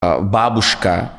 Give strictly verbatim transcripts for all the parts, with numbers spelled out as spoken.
бабушка,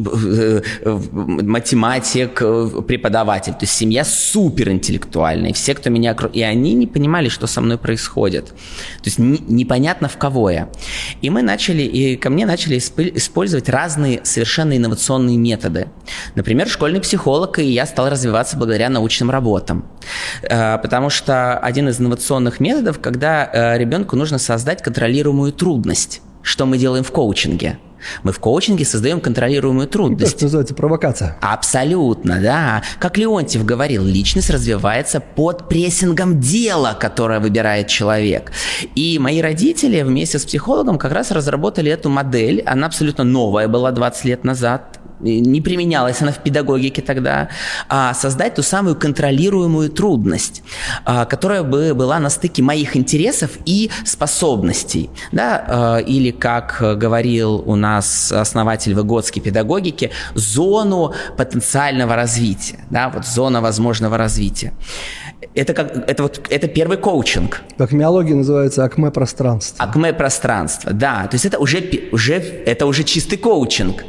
математик, преподаватель. То есть семья суперинтеллектуальная. Все, кто меня... И они не понимали, что со мной происходит. То есть не, непонятно, в кого я. И мы начали, и ко мне начали использовать разные совершенно инновационные методы. Например, школьный психолог, и я стал развиваться благодаря научным работам. Потому что один из инновационных методов, когда ребенку нужно создать контролируемую трудность. Что мы делаем в коучинге? Мы в коучинге создаем контролируемую трудность. Это называется провокация. Абсолютно, да. Как Леонтьев говорил, личность развивается под прессингом дела, которое выбирает человек. И мои родители вместе с психологом как раз разработали эту модель. Она абсолютно новая была двадцать лет назад. Не применялась она в педагогике тогда, а создать ту самую контролируемую трудность, которая бы была на стыке моих интересов и способностей. Да? Или, как говорил у нас основатель выготской педагогики, зону потенциального развития, да? Вот зона возможного развития. Это, как, это, вот, это первый коучинг. Как в миологии называется акме-пространство. Акме-пространство, да. То есть это уже, уже, это уже чистый коучинг.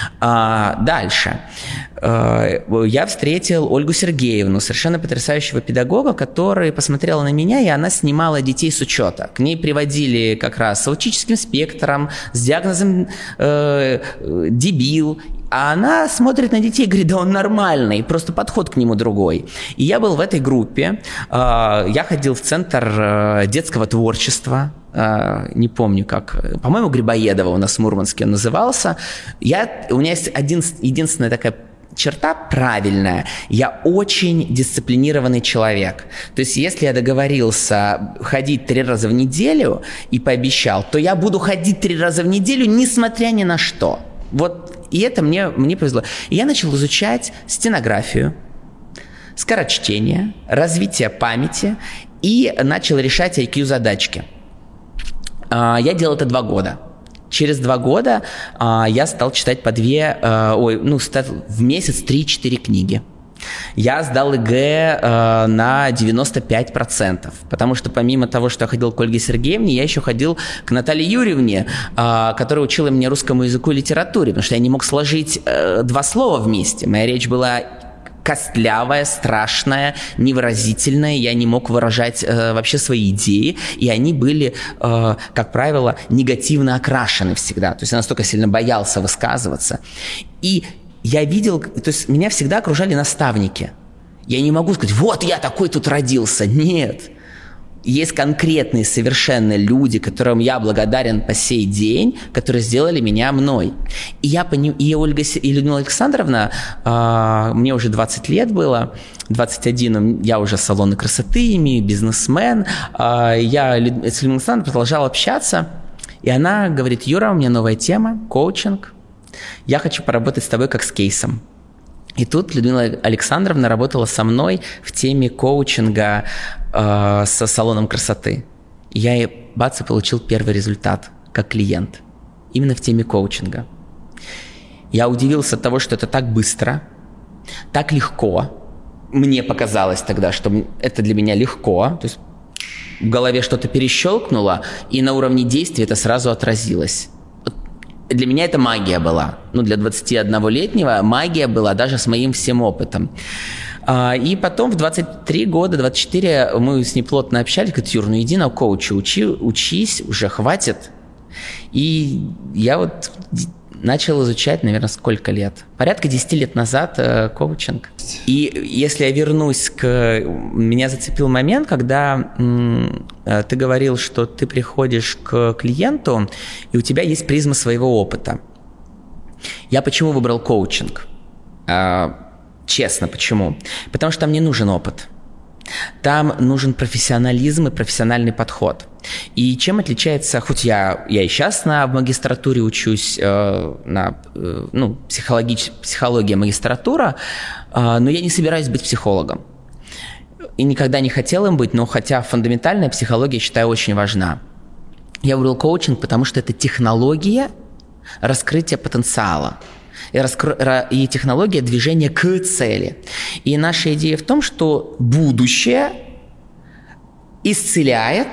А, дальше. А, я встретил Ольгу Сергеевну, совершенно потрясающего педагога, которая посмотрела на меня, и она снимала детей с учета. К ней приводили как раз с аутическим спектром, с диагнозом э, дебил. А она смотрит на детей и говорит, да он нормальный, просто подход к нему другой. И я был в этой группе, я ходил в центр детского творчества, не помню как, по-моему, Грибоедова у нас в Мурманске он назывался. Я, у меня есть один, единственная такая черта правильная, я очень дисциплинированный человек. То есть если я договорился ходить три раза в неделю и пообещал, то я буду ходить три раза в неделю, несмотря ни на что. Вот. И это мне, мне повезло. И я начал изучать стенографию, скорочтение, развитие памяти и начал решать ай кью-задачки. Я делал это два года. Через два года я стал читать по две, ой, ну, в месяц три-четыре книги. Я сдал ЕГЭ э, на девяносто пять процентов, потому что помимо того, что я ходил к Ольге Сергеевне, я еще ходил к Наталье Юрьевне, э, которая учила меня русскому языку и литературе, потому что я не мог сложить э, два слова вместе. Моя речь была костлявая, страшная, невыразительная, я не мог выражать э, вообще свои идеи, и они были, э, как правило, негативно окрашены всегда. То есть я настолько сильно боялся высказываться. И я видел, то есть меня всегда окружали наставники. Я не могу сказать, вот я такой тут родился. Нет. Есть конкретные совершенно люди, которым я благодарен по сей день, которые сделали меня мной. И я поним... и Ольга и Людмила Александровна, э, мне уже двадцать лет было, двадцать один, я уже салоны красоты имею, бизнесмен. Э, я с Людмилой Александровной продолжал общаться, и она говорит, Юра, у меня новая тема, коучинг. Я хочу поработать с тобой как с кейсом. И тут Людмила Александровна работала со мной в теме коучинга э, со салоном красоты. И я и бац, и получил первый результат как клиент. Именно в теме коучинга. Я удивился от того, что это так быстро, так легко. Мне показалось тогда, что это для меня легко. То есть в голове что-то перещелкнуло, и на уровне действия это сразу отразилось. Для меня это магия была. Ну, для двадцатиоднолетнего магия была даже с моим всем опытом. И потом в двадцать три года, двадцать четыре мы с ней плотно общались. Говорит, Юр, ну иди на коуча, учи, учись, уже хватит. И я вот начал изучать, наверное, сколько лет? Порядка десять лет назад э, коучинг. И если я вернусь к... Меня зацепил момент, когда м, э, ты говорил, что ты приходишь к клиенту, и у тебя есть призма своего опыта. Я почему выбрал коучинг? Э, честно, почему? Потому что там не нужен опыт. Там нужен профессионализм и профессиональный подход. И чем отличается, хоть я, я и сейчас на, в магистратуре учусь, э, на э, ну, психологич, психология магистратура, э, но я не собираюсь быть психологом. И никогда не хотел им быть, но хотя фундаментальная психология, считаю, очень важна. Я выбрал коучинг, потому что это технология раскрытия потенциала. И, раскро... и технология движения к цели. И наша идея в том, что будущее исцеляет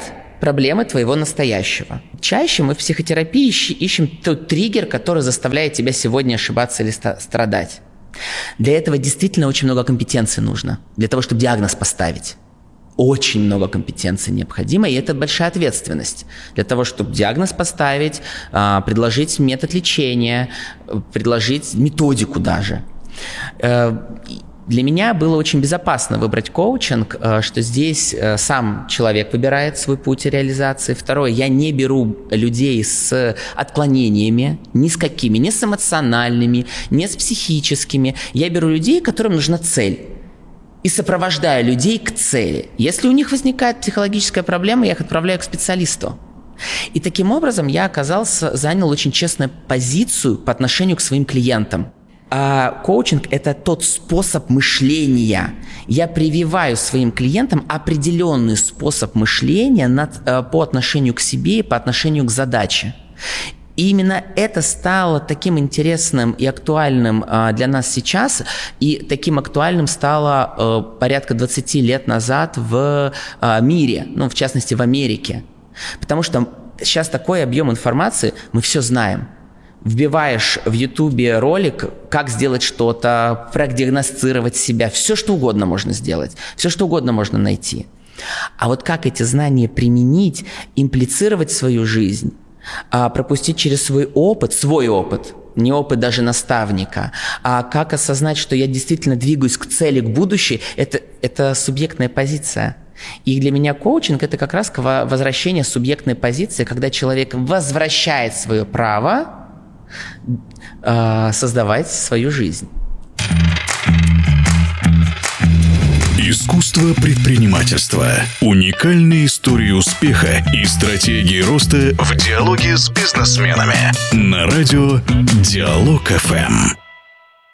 проблемы твоего настоящего. Чаще мы в психотерапии ищем тот триггер, который заставляет тебя сегодня ошибаться или страдать. Для этого действительно очень много компетенций нужно, для того, чтобы диагноз поставить. Очень много компетенций необходимо, и это большая ответственность. Для того, чтобы диагноз поставить, предложить метод лечения, предложить методику даже. Для меня было очень безопасно выбрать коучинг, что здесь сам человек выбирает свой путь реализации. Второе, я не беру людей с отклонениями, ни с какими, ни с эмоциональными, ни с психическими. Я беру людей, которым нужна цель. И сопровождаю людей к цели. Если у них возникает психологическая проблема, я их отправляю к специалисту. И таким образом я оказался, занял очень честную позицию по отношению к своим клиентам. А коучинг – это тот способ мышления. Я прививаю своим клиентам определенный способ мышления над, по отношению к себе и по отношению к задаче. И именно это стало таким интересным и актуальным а, для нас сейчас, и таким актуальным стало а, порядка двадцать лет назад в а, мире, ну, в частности, в Америке. Потому что сейчас такой объем информации, мы все знаем. Вбиваешь в Ютубе ролик, как сделать что-то, продиагностировать себя, все что угодно можно сделать, все что угодно можно найти. А вот как эти знания применить, имплицировать в свою жизнь, пропустить через свой опыт, свой опыт, не опыт даже наставника, а как осознать, что я действительно двигаюсь к цели, к будущему, это, это субъектная позиция. И для меня коучинг – это как раз возвращение субъектной позиции, когда человек возвращает свое право э, создавать свою жизнь. Искусство предпринимательства. Уникальные истории успеха и стратегии роста в диалоге с бизнесменами. На радио Диалог эф эм.